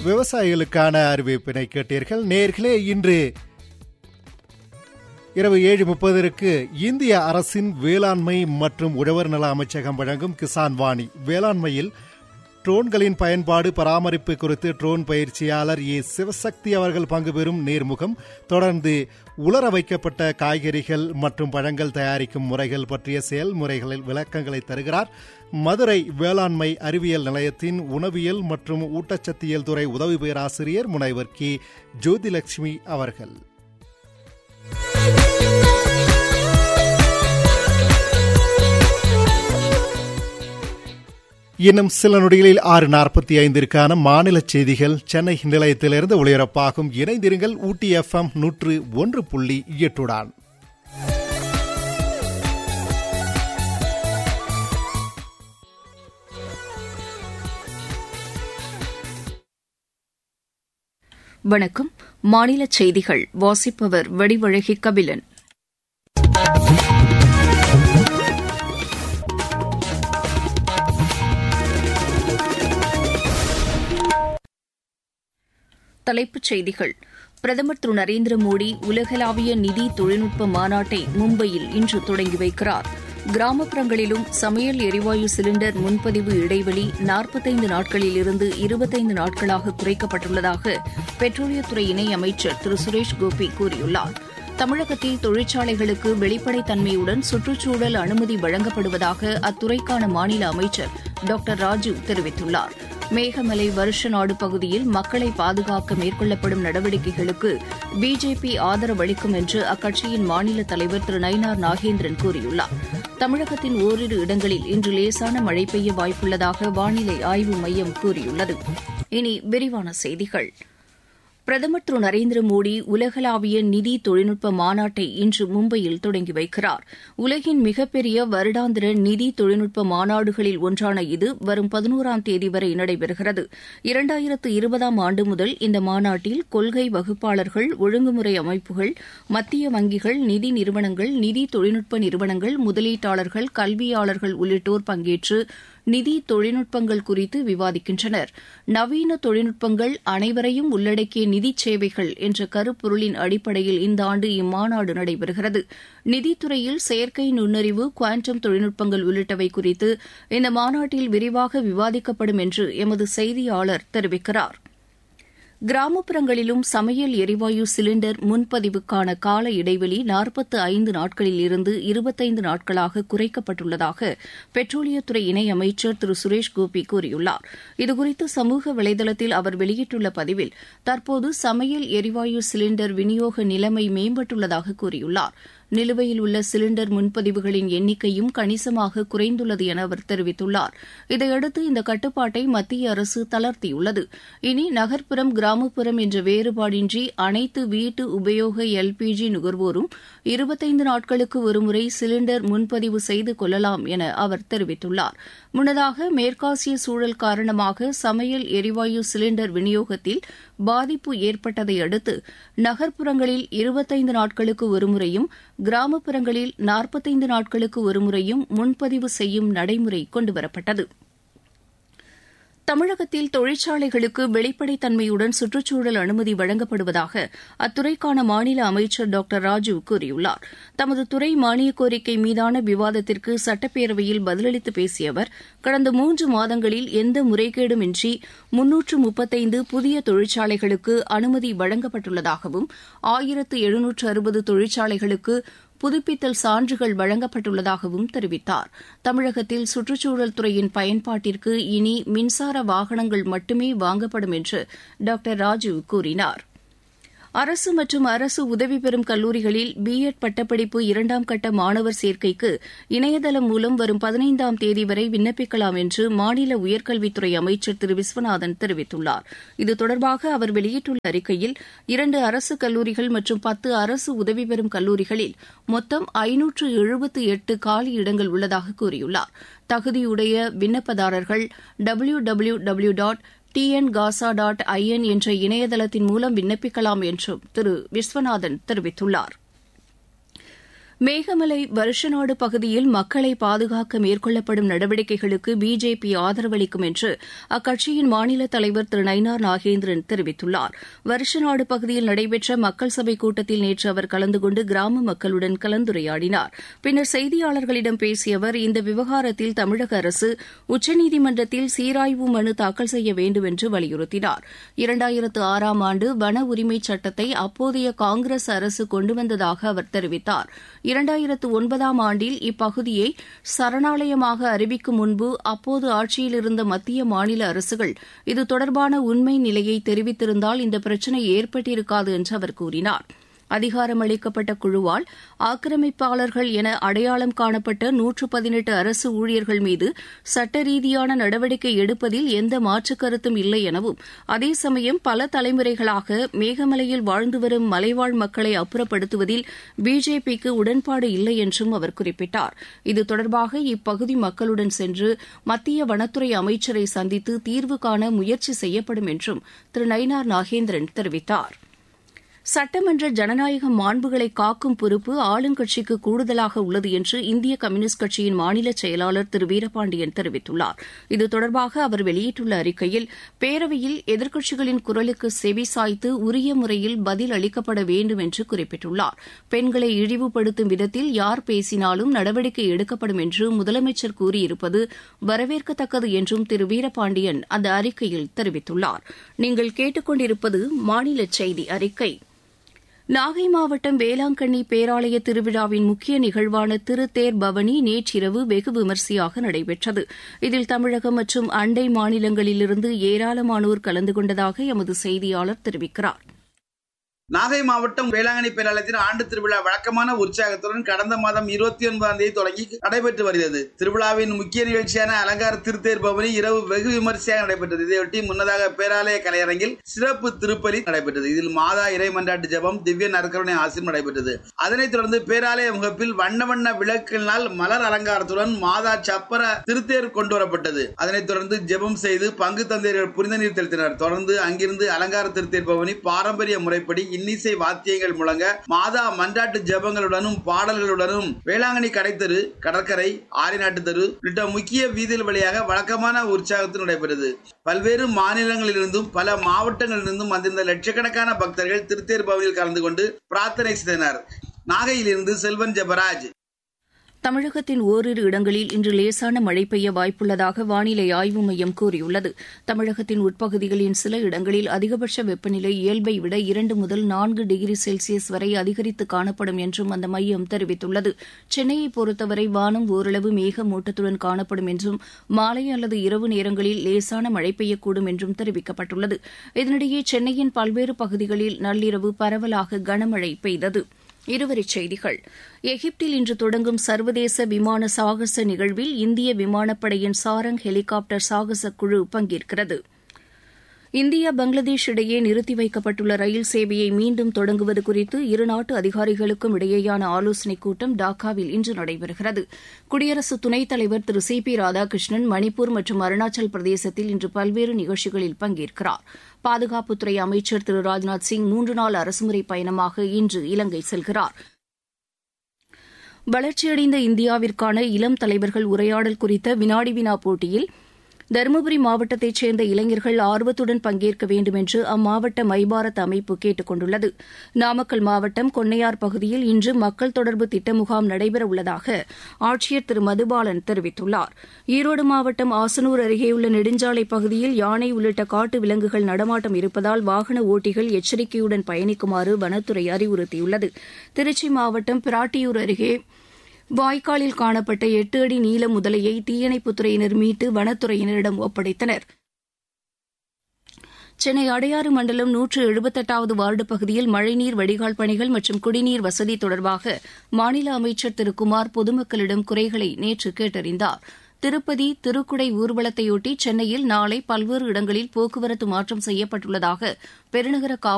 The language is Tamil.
விவசாயிகளுக்கான அறிவிப்பினை கேட்டீர்கள். நேர்களே, இன்று இரவு 7:30 இந்திய அரசின் வேளாண்மை மற்றும் உழவர் நல அமைச்சகம் வழங்கும் கிசான் வாணி வேளாண்மையில் ட்ரோன்களின் பயன்பாடு பராமரிப்பு குறித்து ட்ரோன் பயிற்சியாளர் ஏ சிவசக்தி அவர்கள் பங்கு பெறும் நேர்முகம். தொடர்ந்து உலர வைக்கப்பட்ட காய்கறிகள் மற்றும் பழங்கள் தயாரிக்கும் முறைகள் பற்றிய செயல்முறைகளில் விளக்கங்களை தருகிறார் மதுரை வேளாண்மை அறிவியல் நிலையத்தின் உணவியல் மற்றும் ஊட்டச்சத்தியல் துறை உதவி பேராசிரியர் முனைவர் கே ஜோதிலட்சுமி அவர்கள். இன்னும் சில நொடிகளில் 6:45 மாநில செய்திகள் சென்னை நிலையத்திலிருந்து ஒளிபரப்பாகும். இணைந்திருங்கள் ஊட்டி FM 101.8. வணக்கம். மாநில செய்திகள் வாசிப்பவர் வடிவழகி கபிலன். தலைப்புச் செய்திகள். பிரதமர் திரு நரேந்திர மோடி உலகளாவிய நிதி தொழில்நுட்ப மாநாட்டை மும்பையில் இன்று தொடங்கி வைக்கிறார். கிராமப்புறங்களிலும் சமையல் எரிவாயு சிலிண்டர் முன்பதிவு இடைவெளி 45 நாட்களில் இருந்து 25 நாட்களாக குறைக்கப்பட்டுள்ளதாக பெட்ரோலியத்துறை இணை அமைச்சர் திரு சுரேஷ் கோபி கூறியுள்ளார். தமிழகத்தில் தொழிற்சாலைகளுக்கு வெளிப்படைத்தன்மையுடன் சுற்றுச்சூழல் அனுமதி வழங்கப்படுவதாக அத்துறைக்கான மாநில அமைச்சர் டாக்டர் ராஜு தெரிவித்துள்ளார். மேகமலை வருஷ நாடு பகுதியில் மக்களை பாதுகாக்க மேற்கொள்ளப்படும் நடவடிக்கைகளுக்கு பிஜேபி ஆதரவு அளிக்கும் என்று அக்கட்சியின் மாநில தலைவர் திரு நயினார் நாகேந்திரன் கூறியுள்ளார். தமிழகத்தின் ஓரிரு இடங்களில் இன்று லேசான மழை பெய்ய வாய்ப்புள்ளதாக வானிலை ஆய்வு மையம் கூறியுள்ளது. இனி விரிவான செய்திகள். பிரதமர் திரு நரேந்திர மோடி உலகளாவிய நிதி தொழில்நுட்ப மாநாட்டை இன்று மும்பையில் தொடங்கி வைக்கிறார். உலகின் மிகப்பெரிய வருடாந்திர நிதி தொழில்நுட்ப மாநாடுகளில் ஒன்றான இது வரும் 11ஆம் தேதி வரை நடைபெறுகிறது. 2020ஆம் ஆண்டு முதல் இந்த மாநாட்டில் கொள்கை வகுப்பாளர்கள், ஒழுங்குமுறை அமைப்புகள், மத்திய வங்கிகள், நிதி நிறுவனங்கள், நிதி தொழில்நுட்ப நிறுவனங்கள், முதலீட்டாளர்கள், கல்வியாளர்கள் உள்ளிட்டோர் பங்கேற்று நிதி தொழில்நுட்பங்கள் குறித்து விவாதிக்கின்றனர். நவீன தொழில்நுட்பங்கள் அனைவரையும் உள்ளடக்கிய நிதி சேவைகள் என்ற கருப்பொருளின் அடிப்படையில் இந்த ஆண்டு இம்மாநாடு நடைபெறுகிறது. நிதித்துறையில் செயற்கை நுண்ணறிவு, குவாண்டம் தொழில்நுட்பங்கள் உள்ளிட்டவை குறித்து இந்த மாநாட்டில் விரிவாக விவாதிக்கப்படும் என்று எமது செய்தியாளர் தெரிவிக்கிறார். கிராமப்புறங்களிலும் சமையல் எரிவாயு சிலிண்டர் முன்பதிவுக்கான கால இடைவெளி 45 நாட்களில் இருந்து 25 நாட்களாக குறைக்கப்பட்டுள்ளதாக பெட்ரோலியத்துறை இணை அமைச்சர் திரு சுரேஷ் கோபி கூறியுள்ளார். இதுகுறித்து சமூக வலைதளத்தில் அவர் வெளியிட்டுள்ள பதிவில் தற்போது சமையல் எரிவாயு சிலிண்டர் விநியோக நிலைமை மேம்பட்டுள்ளதாக கூறியுள்ளார். நிலுவையில் உள்ள சிலிண்டர் முன்பதிவுகளின் எண்ணிக்கையும் கணிசமாக குறைந்துள்ளது என அவர் தெரிவித்துள்ளார். இதையடுத்து இந்த கட்டுப்பாட்டை மத்திய அரசு தளர்த்தியுள்ளது. இனி நகர்ப்புறம், கிராமப்புறம் என்ற வேறுபாடின்றி அனைத்து வீட்டு உபயோக எல்பிஜி நுகர்வோரும் 25 நாட்களுக்கு ஒருமுறை சிலிண்டர் முன்பதிவு செய்து கொள்ளலாம் என அவர் தெரிவித்துள்ளார். முன்னதாக மேற்காசிய சூழல் காரணமாக சமையல் எரிவாயு சிலிண்டர் விநியோகத்தில் பாதிப்பு ஏற்பட்டதை அடுத்து நகர்ப்புறங்களில் 25 நாட்களுக்கு ஒருமுறையும், கிராமப்புறங்களில் 45 நாட்களுக்கு ஒருமுறையும் முன்பதிவு செய்யும் நடைமுறை கொண்டுவரப்பட்டது. தமிழகத்தில் தொழிற்சாலைகளுக்கு வெளிப்படைத்தன்மையுடன் சுற்றுச்சூழல் அனுமதி வழங்கப்படுவதாக அத்துறைக்கான மாநில அமைச்சர் டாக்டர் ராஜு கூறியுள்ளார். தமது துறை மானியக் கோரிக்கை மீதான விவாதத்திற்கு சட்டப்பேரவையில் பதிலளித்து பேசிய அவர், கடந்த 3 மாதங்களில் எந்த முறைகேடுமின்றி 335 புதிய தொழிற்சாலைகளுக்கு அனுமதி வழங்கப்பட்டுள்ளதாகவும் 1760 தொழிற்சாலைகளுக்கு புதுப்பித்தல் சான்றுகள் வழங்கப்பட்டுள்ளதாகவும் தெரிவித்தார். தமிழகத்தில் சுற்றுச்சூழல் துறையின் பயன்பாட்டிற்கு இனி மின்சார வாகனங்கள் மட்டுமே வாங்கப்படும் என்று டாக்டர் ராஜு கூறினார். அரசு மற்றும் அரசு உதவி பெறும் கல்லூரிகளில் பிஎட் பட்டப்படிப்பு 2ஆம் கட்ட மாணவர் சேர்க்கைக்கு இணையதளம் மூலம் வரும் 15ஆம் தேதி வரை விண்ணப்பிக்கலாம் என்று மாநில உயர்கல்வித்துறை அமைச்சர் திரு விஸ்வநாதன் தெரிவித்துள்ளார். இது தொடர்பாக அவர் வெளியிட்டுள்ள அறிக்கையில் 2 அரசு கல்லூரிகள் மற்றும் 10 அரசு உதவி பெறும் கல்லூரிகளில் மொத்தம் 578 காலி இடங்கள் உள்ளதாக கூறியுள்ளார். தகுதியுடைய விண்ணப்பதாரர்கள் www.tngasa.in என்ற இணையதளத்தின் மூலம் விண்ணப்பிக்கலாம் என்றும் திரு விஸ்வநாதன் தெரிவித்துள்ளார். மேகமலை வருஷநாடு பகுதியில் மக்களை பாதுகாக்க மேற்கொள்ளப்படும் நடவடிக்கைகளுக்கு பிஜேபி ஆதரவளிக்கும் என்று அக்கட்சியின் மாநில தலைவர் திரு நயினார் நாகேந்திரன் தெரிவித்துள்ளார். வருஷநாடு பகுதியில் நடைபெற்ற மக்கள் சபை கூட்டத்தில் நேற்று அவர் கலந்து கொண்டு கிராம மக்களுடன் கலந்துரையாடினார். பின்னர் செய்தியாளர்களிடம் பேசிய அவர் இந்த விவகாரத்தில் தமிழக அரசு உச்சநீதிமன்றத்தில் சீராய்வு மனு தாக்கல் செய்ய வேண்டும் என்று வலியுறுத்தினார். 2006ஆம் ஆண்டு வன உரிமைச் சட்டத்தை அப்போதைய காங்கிரஸ் அரசு கொண்டுவந்ததாக அவர் தெரிவித்தார். 2009ஆம் ஆண்டில் இப்பகுதியை சரணாலயமாக அறிவிக்கும் முன்பு அப்போது ஆட்சியில் இருந்த மத்திய மாநில அரசுகள் இது தொடர்பான உண்மை நிலையை தெரிவித்திருந்தால் இந்த பிரச்சினை ஏற்பட்டிருக்காது என்று அவர் கூறினார். அதிகாரமளிக்கப்பட்ட குழுவால் ஆக்கிரமிப்பாளர்கள் என அடையாளம் காணப்பட்ட 118 அரசு ஊழியர்கள் மீது சட்ட ரீதியான நடவடிக்கை எடுப்பதில் எந்த மாற்றுக் கருத்தும் இல்லை எனவும் அதே சமயம் பல தலைமுறைகளாக மேகமலையில் வாழ்ந்து வரும் மலைவாழ் மக்களை அப்புறப்படுத்துவதில் பிஜேபிக்கு உடன்பாடு இல்லை என்றும் அவர் குறிப்பிட்டார். இது தொடர்பாக இப்பகுதி மக்களுடன் சென்று மத்திய வனத்துறை அமைச்சரை சந்தித்து தீர்வு காண முயற்சி செய்யப்படும் என்றும் திரு நயினார் நாகேந்திரன் தெரிவித்தார். சட்டமன்ற ஜனநாயக மாண்புகளை காக்கும் பொறுப்பு ஆளுங்கட்சிக்கு கூடுதலாக உள்ளது என்று இந்திய கம்யூனிஸ்ட் கட்சியின் மாநில செயலாளர் திரு வீரபாண்டியன் தெரிவித்துள்ளார். இது தொடர்பாக அவர் வெளியிட்டுள்ள அறிக்கையில் பேரவையில் எதிர்க்கட்சிகளின் குரலுக்கு செவிசாய்த்து உரிய முறையில் பதில் அளிக்கப்பட வேண்டும் என்று குறிப்பிட்டுள்ளார். பெண்களை இழிவுபடுத்தும் விதத்தில் யார் பேசினாலும் நடவடிக்கை எடுக்கப்படும் என்று முதலமைச்சர் கூறியிருப்பது வரவேற்கத்தக்கது என்றும் திரு வீரபாண்டியன் அந்த அறிக்கையில் தெரிவித்துள்ளார். நீங்கள் கேட்டுக்கொண்டிருப்பது மாநில செய்தி அறிக்கை. நாகை மாவட்டம் வேளாங்கண்ணி பேராலய திருவிழாவின் முக்கிய நிகழ்வான திருத்தேர் பவனி நேற்றிரவு வெகு விமரிசையாக நடைபெற்றது. இதில் தமிழகம் மற்றும் அண்டை மாநிலங்களிலிருந்து ஏராளமானோர் கலந்து கொண்டதாக எமது செய்தியாளர் தெரிவிக்கிறார். நாகை மாவட்டம் வேளாங்கண்ணி பேராலயத்தின் ஆண்டு திருவிழா வழக்கமான உற்சாகத்துடன் கடந்த மாதம் 29ஆம் தேதி தொடங்கி நடைபெற்று வருகிறது. திருவிழாவின் முக்கிய நிகழ்ச்சியான அலங்கார திருத்தேர் பவனி இரவு வெகு விமரிசையாக நடைபெற்றது. இதையொட்டி முன்னதாக பேராலய கலையரங்கில் சிறப்பு திருப்பலி நடைபெற்றது. இதில் மாதா இறை மன்றாட்டு ஜெபம், திவ்ய நற்கருணை ஆசீர்வாதம் நடைபெற்றது. அதனைத் தொடர்ந்து பேராலய முகப்பில் வண்ண வண்ண விளக்கினால் மலர் அலங்காரத்துடன் மாதா சப்பர திருத்தேர் கொண்டு வரப்பட்டது. அதனைத் தொடர்ந்து ஜெபம் செய்து பங்கு தந்தையர்கள் புனித நீர் தெளித்தனர். தொடர்ந்து அங்கிருந்து அலங்கார திருத்தேர் பவனி பாரம்பரிய முறைப்படி இன்னிசை வாத்தியங்கள் முழங்க மாதா மன்றாட்டு ஜபங்களுடனும் பாடல்களுடனும் வேளாங்கண்ணி கடைத்தெரு, கடற்கரை, ஆரிநாட்டு தெரு உள்ளிட்ட முக்கிய வீதிகள் வழியாக வழக்கமான உற்சாகத்தில் நடைபெற்றது. பல்வேறு மாநிலங்களிலிருந்தும் பல மாவட்டங்களிலிருந்தும் வந்திருந்த லட்சக்கணக்கான பக்தர்கள் திருத்தேர் பவனியில் கலந்து கொண்டு பிரார்த்தனை செய்தனர். நாகையிலிருந்து செல்வன் ஜெபராஜ். தமிழகத்தின் ஓரிரு இடங்களில் இன்று லேசான மழை பெய்ய வாய்ப்புள்ளதாக வானிலை ஆய்வு மையம் கூறியுள்ளது. தமிழகத்தின் உட்பகுதிகளின் சில இடங்களில் அதிகபட்ச வெப்பநிலை இயல்பை விட 2 முதல் 4 டிகிரி செல்சியஸ் வரை அதிகரித்து காணப்படும் என்றும் அந்த மையம் தெரிவித்துள்ளது. சென்னையை பொறுத்தவரை வானம் ஓரளவு மேகமூட்டத்துடன் காணப்படும் என்றும் மாலை அல்லது இரவு நேரங்களில் லேசான மழை பெய்யக்கூடும் என்றும் தெரிவிக்கப்பட்டுள்ளது. இதனிடையே சென்னையின் பல்வேறு பகுதிகளில் நள்ளிரவு பரவலாக கனமழை பெய்தது. இருவரிச் செய்திகள். எகிப்தில் இன்று தொடங்கும் சர்வதேச விமான சாகச நிகழ்வில் இந்திய விமானப்படையின் சாரங் ஹெலிகாப்டர் சாகச குழு பங்கேற்கிறது. இந்தியா பங்களாதேஷ் இடையே நிறுத்தி வைக்கப்பட்டுள்ள ரயில் சேவையை மீண்டும் தொடங்குவது குறித்து இருநாட்டு அதிகாரிகளுக்கும் இடையேயான ஆலோசனைக் கூட்டம் டாக்காவில் இன்று நடைபெறுகிறது. குடியரசு துணைத் தலைவர் திரு சி பி ராதாகிருஷ்ணன் மணிப்பூர் மற்றும் அருணாச்சல் பிரதேசத்தில் இன்று பல்வேறு நிகழ்ச்சிகளில் பங்கேற்கிறார். பாதுகாப்புத்துறை அமைச்சர் திரு ராஜ்நாத் சிங் 3 நாள் அரசுமுறை பயணமாக இன்று இலங்கை செல்கிறார். வளர்ச்சியடைந்த இந்தியாவிற்கான இளம் தலைவர்கள் உரையாடல் குறித்த வினாடி வினா போட்டியில் தருமபுரி மாவட்டத்தைச் சேர்ந்த இளைஞர்கள் ஆர்வத்துடன் பங்கேற்க வேண்டும் என்று அம்மாவட்ட மைபாரத் அமைப்பு கேட்டுக் கொண்டுள்ளது. நாமக்கல் மாவட்டம் கொன்னையார் பகுதியில் இன்று மக்கள் தொடர்பு திட்ட முகாம் நடைபெறவுள்ளதாக ஆட்சியர் திரு மதுபாலன் தெரிவித்துள்ளார். ஈரோடு மாவட்டம் ஆசனூர் அருகேயுள்ள நெடுஞ்சாலை பகுதியில் யானை உள்ளிட்ட காட்டு விலங்குகள் நடமாட்டம் இருப்பதால் வாகன ஓட்டிகள் எச்சரிக்கையுடன் பயணிக்குமாறு வனத்துறை அறிவுறுத்தியுள்ளது. திருச்சி மாவட்டம் பிராட்டியூர் அருகே வாய்க்காலில் காணப்பட்ட 8 அடி நீள முதலையை தீயணைப்புத்துறையினர் மீட்டு வனத்துறையினரிடம் ஒப்படைத்தனர். சென்னை அடையாறு மண்டலம் 178வது வார்டு பகுதியில் மழைநீர் வடிகால் பணிகள் மற்றும் குடிநீர் வசதி தொடர்பாக மாநில அமைச்சர் திரு குமார் பொதுமக்களிடம் குறைகளை நேற்று கேட்டறிந்தார். திருப்பதி திருக்குடை ஊர்வலத்தையொட்டி சென்னையில் நாளை பல்வேறு இடங்களில் போக்குவரத்து மாற்றம் செய்யப்பட்டுள்ளதாக பெருநகர